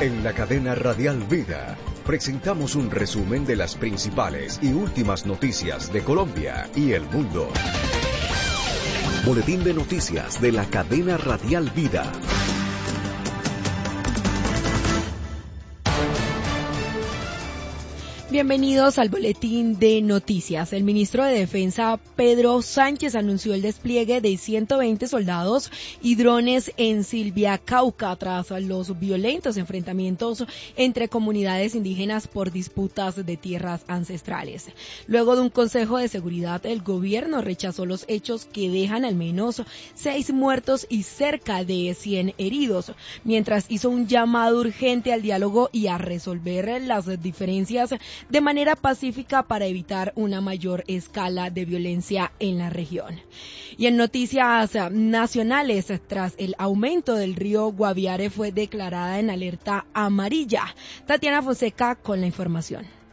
En la cadena Radial Vida presentamos un resumen de las principales y últimas noticias de Colombia y el mundo. Boletín de noticias de la cadena Radial Vida. Bienvenidos al Boletín de Noticias. El ministro de Defensa, Pedro Sánchez, anunció el despliegue de 120 soldados y drones en Silvia, Cauca, tras los violentos enfrentamientos entre comunidades indígenas por disputas de tierras ancestrales. Luego de un consejo de seguridad, el gobierno rechazó los hechos que dejan al menos 6 muertos y cerca de 100 heridos, mientras hizo un llamado urgente al diálogo y a resolver las diferencias de manera pacífica para evitar una mayor escala de violencia en la región. Y en noticias nacionales, tras el aumento del río Guaviare, fue declarada en alerta amarilla. Tatiana Fonseca con la información.